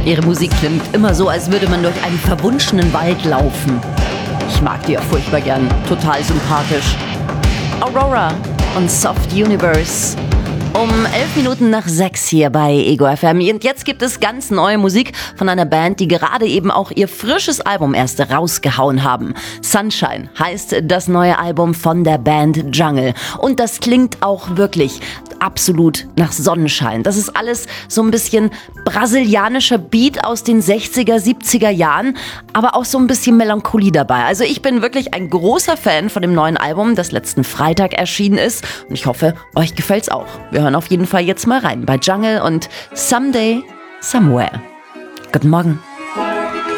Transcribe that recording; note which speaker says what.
Speaker 1: Ihre Musik klingt immer so, als würde man durch einen verwunschenen Wald laufen. Ich mag die ja furchtbar gern, total sympathisch. Aurora und Soft Universe. Um 11:11 hier bei Ego FM. Und jetzt gibt es ganz neue Musik von einer Band, die gerade eben auch ihr frisches Album erst rausgehauen haben. Sunshine heißt das neue Album von der Band Jungle. Und das klingt auch wirklich absolut nach Sonnenschein. Das ist alles so ein bisschen brasilianischer Beat aus den 60er, 70er Jahren, aber auch so ein bisschen Melancholie dabei. Also ich bin wirklich ein großer Fan von dem neuen Album, das letzten Freitag erschienen ist. Und ich hoffe, euch gefällt's auch. Wir hören auf jeden Fall jetzt mal rein bei Jungle und Someday, Somewhere. Guten Morgen.